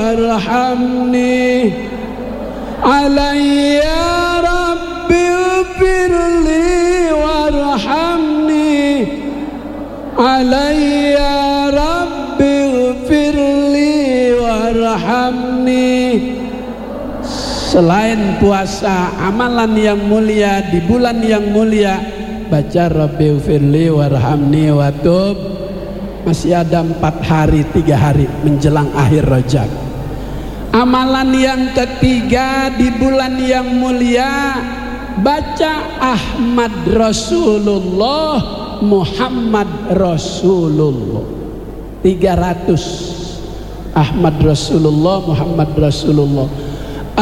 warhamni alayya rabbi firli warhamni alayya rabbi firli warhamni. Selain puasa, amalan yang mulia di bulan yang mulia, baca Rabbi firli warhamni watub. Masih ada 4 hari 3 hari menjelang akhir Rajab. Amalan yang ketiga di bulan yang mulia, baca Ahmad Rasulullah Muhammad Rasulullah 300. Ahmad Rasulullah Muhammad Rasulullah